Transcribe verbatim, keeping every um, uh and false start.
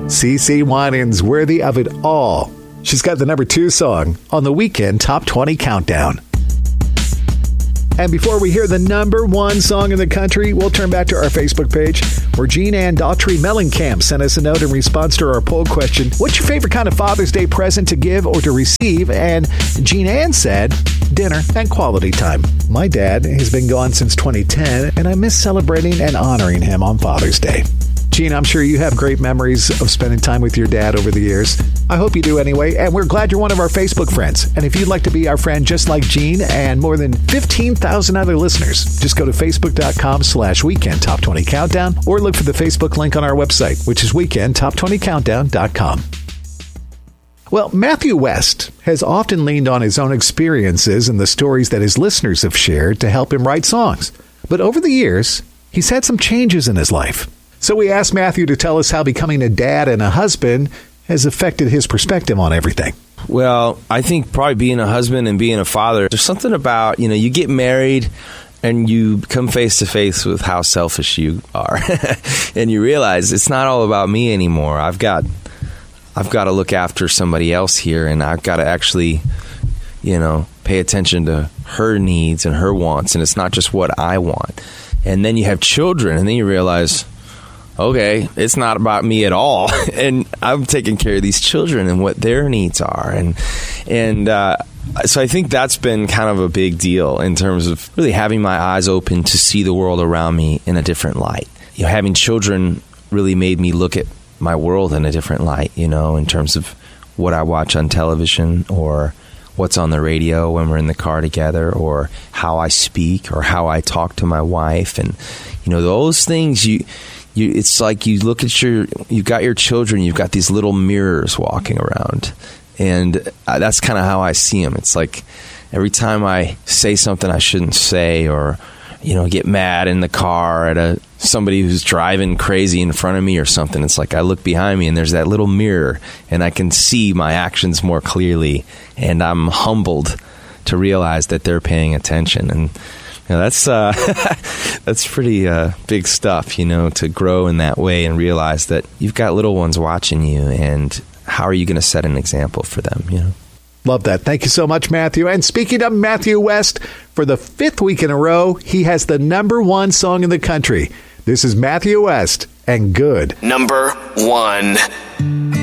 CeCe Winans, Worthy of It All. She's got the number two song on the Weekend Top twenty Countdown. And before we hear the number one song in the country, we'll turn back to our Facebook page where Jean Ann Daughtry Mellencamp sent us a note in response to our poll question, what's your favorite kind of Father's Day present to give or to receive? And Jean Ann said, dinner and quality time. My dad has been gone since twenty ten, and I miss celebrating and honoring him on Father's Day. Jean, I'm sure you have great memories of spending time with your dad over the years. I hope you do anyway, and we're glad you're one of our Facebook friends. And if you'd like to be our friend just like Jean and more than fifteen thousand other listeners, just go to facebook.com slash weekend top 20 countdown or look for the Facebook link on our website, which is weekend top twenty countdown dot com. Well, Matthew West has often leaned on his own experiences and the stories that his listeners have shared to help him write songs. But over the years, he's had some changes in his life. So we asked Matthew to tell us how becoming a dad and a husband has affected his perspective on everything. Well, I think probably being a husband and being a father, there's something about, you know, you get married and you come face to face with how selfish you are. And you realize it's not all about me anymore. I've got I've got to look after somebody else here, and I've got to actually, you know, pay attention to her needs and her wants, and it's not just what I want. And then you have children, and then you realize, okay, it's not about me at all. And I'm taking care of these children and what their needs are. And and uh, so I think that's been kind of a big deal in terms of really having my eyes open to see the world around me in a different light. You know, having children really made me look at my world in a different light, you know, in terms of what I watch on television or what's on the radio when we're in the car together, or how I speak or how I talk to my wife. And, you know, those things you... You, it's like you look at your, you've got your children, you've got these little mirrors walking around. And that's kind of how I see them. It's like every time I say something I shouldn't say, or, you know, get mad in the car at a somebody who's driving crazy in front of me or something, it's like I look behind me and there's that little mirror and I can see my actions more clearly. And I'm humbled to realize that they're paying attention. And you know, that's uh, that's pretty uh, big stuff, you know, to grow in that way and realize that you've got little ones watching you, and how are you going to set an example for them, you know? Love that. Thank you so much, Matthew. And speaking of Matthew West, for the fifth week in a row, he has the number one song in the country. This is Matthew West and Good. Number one.